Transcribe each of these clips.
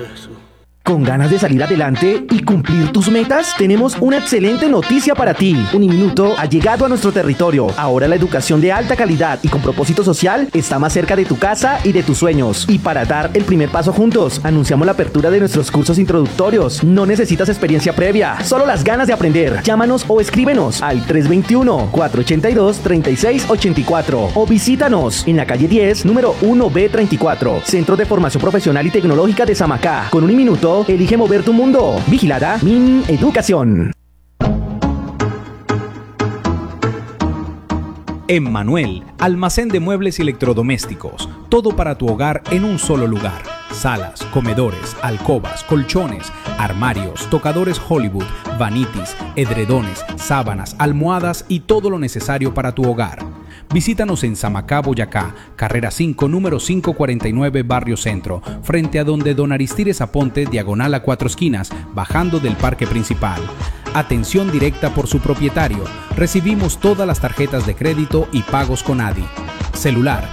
Eso. ¿Con ganas de salir adelante y cumplir tus metas? Tenemos una excelente noticia para ti. Uniminuto ha llegado a nuestro territorio. Ahora la educación de alta calidad y con propósito social está más cerca de tu casa y de tus sueños. Y para dar el primer paso juntos, anunciamos la apertura de nuestros cursos introductorios. No necesitas experiencia previa, solo las ganas de aprender. Llámanos o escríbenos al 321-482-3684 o visítanos en la calle 10, número 1B34, Centro de Formación Profesional y Tecnológica de Samacá. Con Uniminuto, elige mover tu mundo. Vigilada Mineducación. Emmanuel, almacén de muebles y electrodomésticos. Todo para tu hogar en un solo lugar. Salas, comedores, alcobas, colchones, armarios, tocadores Hollywood, vanitis, edredones, sábanas, almohadas y todo lo necesario para tu hogar. Visítanos en Samacá, Boyacá, carrera 5, número 549, Barrio Centro, frente a donde Don Aristides Aponte, diagonal a 4 esquinas, bajando del parque principal. Atención directa por su propietario. Recibimos todas las tarjetas de crédito y pagos con ADI. Celular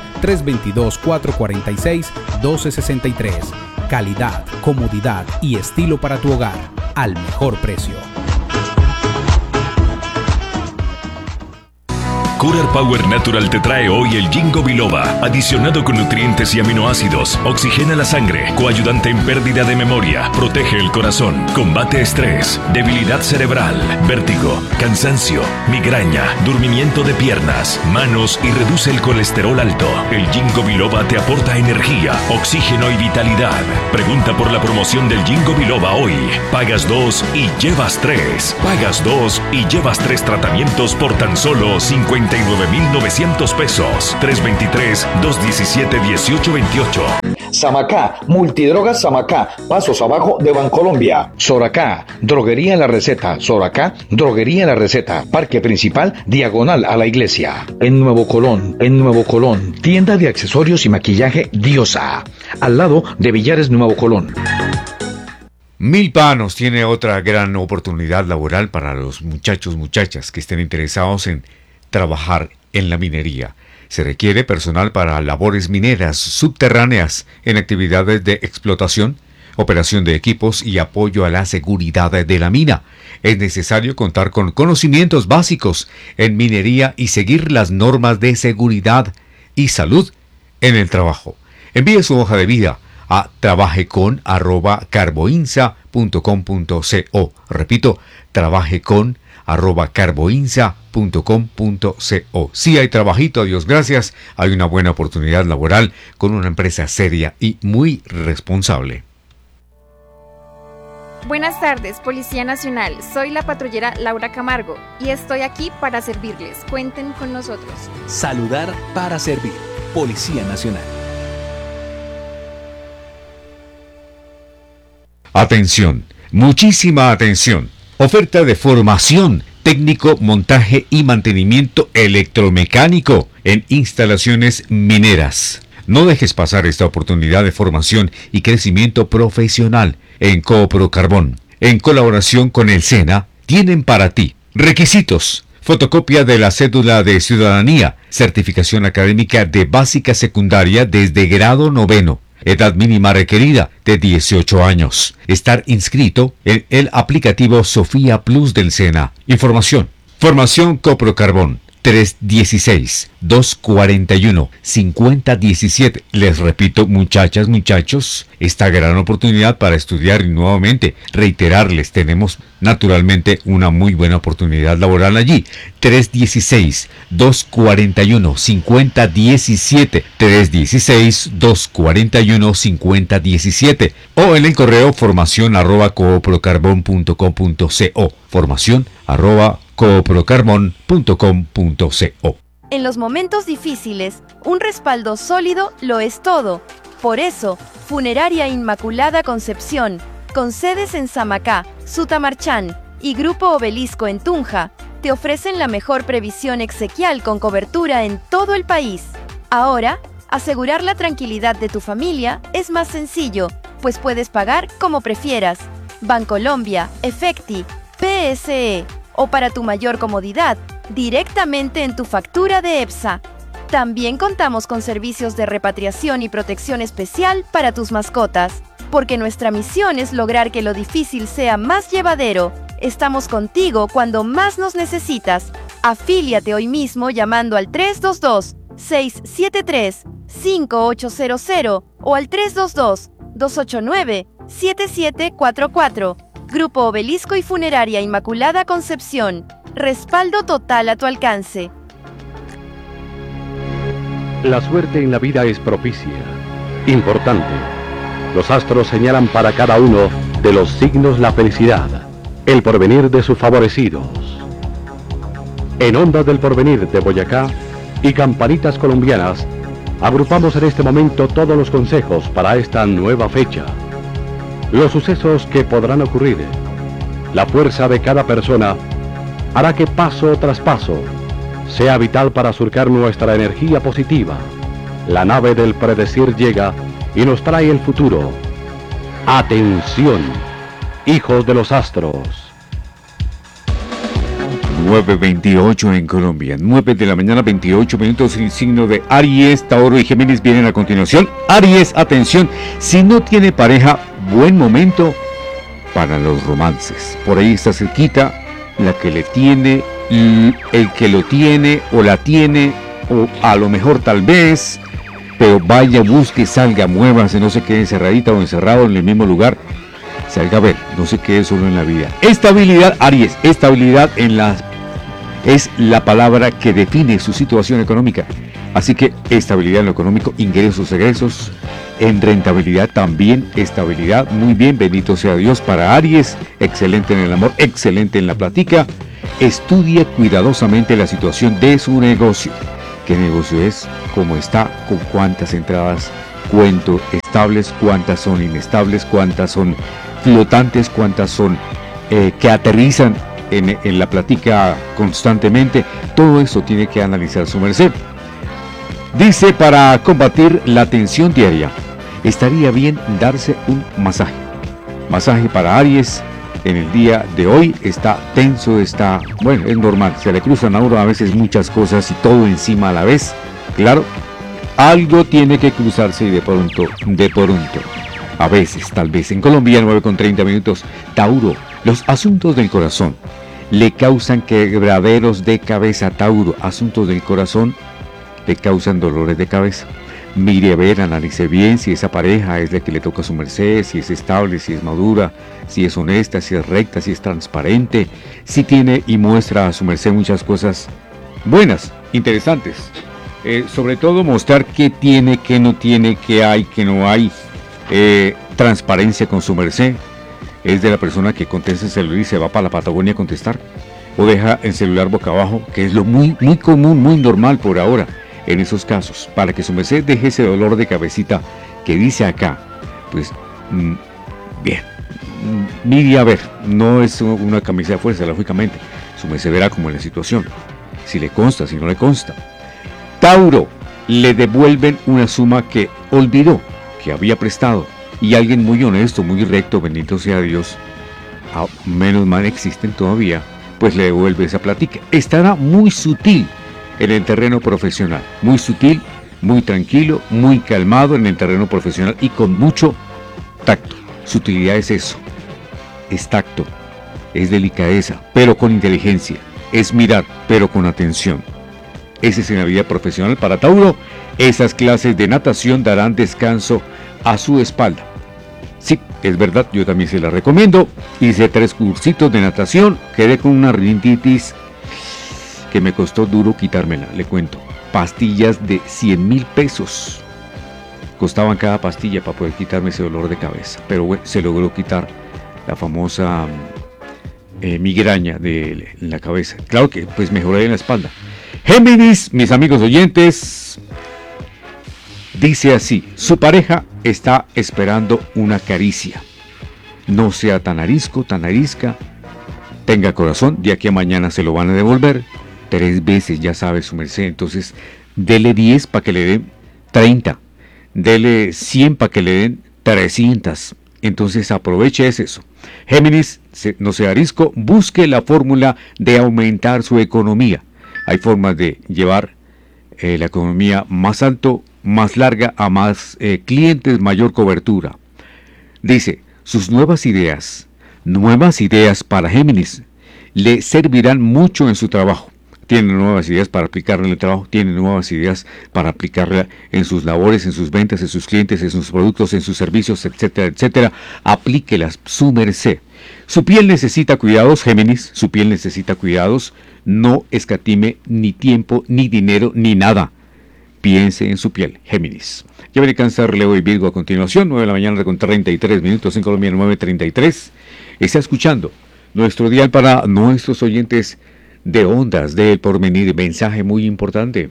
322-446-1263. Calidad, comodidad y estilo para tu hogar al mejor precio. Curar Power Natural te trae hoy el Ginkgo biloba, adicionado con nutrientes y aminoácidos, oxigena la sangre, coayudante en pérdida de memoria, protege el corazón, combate estrés, debilidad cerebral, vértigo, cansancio, migraña, durmimiento de piernas, manos y reduce el colesterol alto. El Ginkgo biloba te aporta energía, oxígeno y vitalidad. Pregunta por la promoción del Ginkgo biloba hoy. Pagas 2 y llevas 3. Pagas 2 y llevas 3 tratamientos por tan solo 59,900 pesos. 323-217-1828. Samacá, Multidrogas Samacá, pasos abajo de Bancolombia. Soracá, Droguería La Receta. Soracá, Droguería La Receta, Parque Principal, diagonal a la iglesia. En Nuevo Colón, tienda de accesorios y maquillaje Diosa, al lado de Villares Nuevo Colón. Milpa nos tiene otra gran oportunidad laboral para los muchachas que estén interesados en trabajar en la minería. Se requiere personal para labores mineras subterráneas en actividades de explotación, operación de equipos y apoyo a la seguridad de la mina. Es necesario contar con conocimientos básicos en minería y seguir las normas de seguridad y salud en el trabajo. Envíe su hoja de vida a trabajecon@carboinsa.com.co. Repito, trabajecon@carboinsa.com.co. Sí hay trabajito, a Dios gracias, hay una buena oportunidad laboral con una empresa seria y muy responsable. Buenas tardes, Policía Nacional. Soy la patrullera Laura Camargo y estoy aquí para servirles. Cuenten con nosotros. Saludar para servir. Policía Nacional. Atención, muchísima atención. Oferta de formación, técnico, montaje y mantenimiento electromecánico en instalaciones mineras. No dejes pasar esta oportunidad de formación y crecimiento profesional en Cooprocarbón. En colaboración con el SENA, tienen para ti requisitos: fotocopia de la cédula de ciudadanía, certificación académica de básica secundaria desde grado 9, edad mínima requerida de 18 años. Estar inscrito en el aplicativo Sofía Plus del SENA. Información. Formación Cooprocarbón. 316-241-5017. Les repito, muchachas, muchachos, esta gran oportunidad para estudiar y nuevamente reiterarles, tenemos naturalmente una muy buena oportunidad laboral allí. 316-241-5017. 316-241-5017. O en el correo formación@cooprocarbon.com.co. Formación@cooprocarbon.com.co. En los momentos difíciles, un respaldo sólido lo es todo. Por eso, Funeraria Inmaculada Concepción, con sedes en Samacá, Sutamarchán y Grupo Obelisco en Tunja, te ofrecen la mejor previsión exequial con cobertura en todo el país. Ahora, asegurar la tranquilidad de tu familia es más sencillo, pues puedes pagar como prefieras. Bancolombia, Efecti, PSE o para tu mayor comodidad, directamente en tu factura de EPSA. También contamos con servicios de repatriación y protección especial para tus mascotas. porque nuestra misión es lograr que lo difícil sea más llevadero. Estamos contigo cuando más nos necesitas. Afíliate hoy mismo llamando al 322-673-5800 o al 322-289-7744. Grupo Obelisco y Funeraria Inmaculada Concepción. Respaldo total a tu alcance. La suerte en la vida es propicia, importante. Los astros señalan para cada uno de los signos la felicidad, el porvenir de sus favorecidos. En Ondas del Porvenir de Boyacá y Campanitas Colombianas, agrupamos en este momento todos los consejos para esta nueva fecha. Los sucesos que podrán ocurrir, la fuerza de cada persona, hará que paso tras paso sea vital para surcar nuestra energía positiva. La nave del predecir llega y nos trae el futuro. Atención, hijos de los astros. 9:28 en Colombia, 9 de la mañana, 28 minutos. El signo de Aries, Tauro y Géminis vienen a continuación. Aries, atención, si no tiene pareja, buen momento para los romances. Por ahí está cerquita la que le tiene, el que lo tiene o la tiene, o a lo mejor tal vez, pero vaya, busque, salga, muévase, no se quede encerradita o encerrado en el mismo lugar. Salga a ver, no se quede solo en la vida. Estabilidad, Aries, estabilidad es la palabra que define su situación económica. Así que estabilidad en lo económico, ingresos, egresos, en rentabilidad también, estabilidad. Muy bien, bendito sea Dios para Aries. Excelente en el amor, excelente en la plática. Estudie cuidadosamente la situación de su negocio. ¿Qué negocio es? ¿Cómo está? ¿Con cuántas entradas cuento estables? ¿Cuántas son inestables? ¿Cuántas son flotantes? ¿Cuántas son que aterrizan en la plática constantemente? Todo eso tiene que analizar su merced. Dice, para combatir la tensión diaria, estaría bien darse un masaje. Masaje para Aries. En el día de hoy está tenso, bueno, es normal, se le cruzan a uno a veces muchas cosas y todo encima a la vez. Claro, algo tiene que cruzarse y de pronto, a veces, tal vez. En Colombia, 9:30 minutos. Tauro, los asuntos del corazón le causan quebraderos de cabeza. Tauro, asuntos del corazón le causan dolores de cabeza. Mire a ver, analice bien si esa pareja es la que le toca a su merced, si es estable, si es madura, si es honesta, si es recta, si es transparente, si tiene y muestra a su merced muchas cosas buenas, interesantes. Sobre todo mostrar qué tiene, qué no tiene, qué hay, qué no hay. Transparencia con su merced. Es de la persona que contesta el celular y se va para la Patagonia a contestar, o deja el celular boca abajo, que es lo muy común, muy normal por ahora. En esos casos, para que su merced deje ese dolor de cabecita que dice acá, pues bien, mire a ver, no es una camisa de fuerza, lógicamente, su merced verá como en la situación, si le consta, si no le consta. Tauro, le devuelven una suma que olvidó que había prestado, y alguien muy honesto, muy recto, bendito sea Dios, menos mal existen todavía, pues le devuelve esa plática. Estará muy sutil en el terreno profesional, muy sutil, muy tranquilo, muy calmado en el terreno profesional y con mucho tacto. Sutilidad es eso, es tacto, es delicadeza, pero con inteligencia, es mirar, pero con atención. Esa es en la vida profesional para Tauro. Esas clases de natación darán descanso a su espalda. Sí, es verdad, yo también se la recomiendo. Hice 3 cursitos de natación, quedé con una rinitis que me costó duro quitármela, le cuento. Pastillas de 100,000 pesos costaban cada pastilla para poder quitarme ese dolor de cabeza, pero bueno, se logró quitar la famosa migraña de la cabeza. Claro que pues mejoré en la espalda. Géminis, mis amigos oyentes, dice así: su pareja está esperando una caricia. No sea tan arisco, tan arisca. Tenga corazón, de aquí a mañana se lo van a devolver. 3 veces, ya sabe su merced. Entonces, dele 10 para que le den 30. Dele 100 para que le den 300. Entonces, aproveche eso. Géminis, no sea arisco, busque la fórmula de aumentar su economía. Hay formas de llevar la economía más alto, más larga, a más clientes, mayor cobertura. Dice, sus nuevas ideas para Géminis, le servirán mucho en su trabajo. Tiene nuevas ideas para aplicarla en el trabajo, tiene nuevas ideas para aplicarla en sus labores, en sus ventas, en sus clientes, en sus productos, en sus servicios, etcétera, etcétera. Aplíquelas, su merced. Su piel necesita cuidados, Géminis, su piel necesita cuidados. No escatime ni tiempo, ni dinero, ni nada. Piense en su piel, Géminis. Ya veré Cáncer, Leo y Virgo a continuación, 9 de la mañana con 33 minutos en Colombia, 9:33. Está escuchando nuestro dial para nuestros oyentes de Ondas del Porvenir. Mensaje muy importante.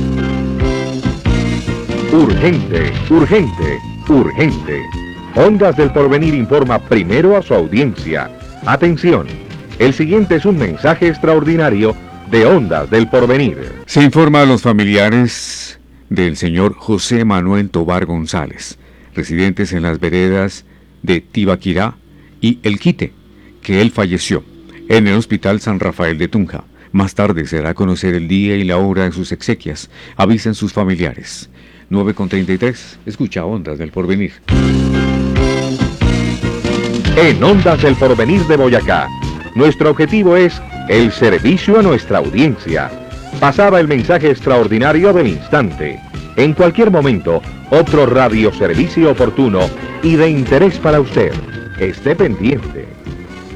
Urgente, urgente, urgente. Ondas del Porvenir informa primero a su audiencia. Atención, el siguiente es un mensaje extraordinario de Ondas del Porvenir. Se informa a los familiares del señor José Manuel Tobar González, residentes en las veredas de Tibaquirá y El Quite, que él falleció en el Hospital San Rafael de Tunja. Más tarde se dará a conocer el día y la hora de sus exequias. Avisen sus familiares. 9:33. Escucha Ondas del Porvenir. En Ondas del Porvenir de Boyacá, nuestro objetivo es el servicio a nuestra audiencia. Pasaba el mensaje extraordinario del instante. En cualquier momento, otro radioservicio oportuno y de interés para usted. Esté pendiente.